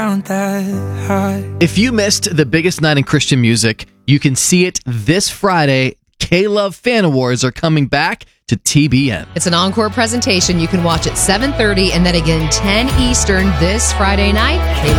If you missed the biggest night in Christian music, you can see it this Friday. K-Love Fan Awards are coming back to TBN. It's an encore presentation. You can watch at 7:30 and then again 10 Eastern this Friday night. K-Love